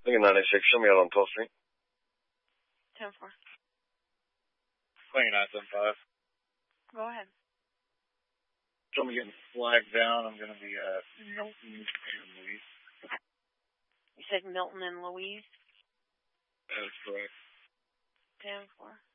Lincoln 96, show me out on 12th Street. 10-4. Lincoln 975. Go ahead. So I'm getting flagged down. I'm going to be at Milton and Louise. You said Milton and Louise? That is correct. 10-4.